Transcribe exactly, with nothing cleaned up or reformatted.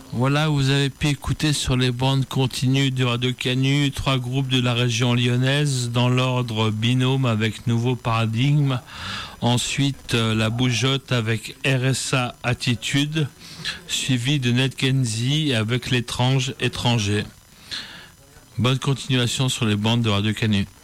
Voilà, vous avez pu écouter sur les bandes continues de Radio Canu trois groupes de la région lyonnaise dans l'ordre Binôme avec Nouveau Paradigme, ensuite euh, La Bougeotte avec R S A Attitude, suivi de Ned Kenzie avec L'étrange étranger. Bonne continuation sur les bandes de Radio Canu.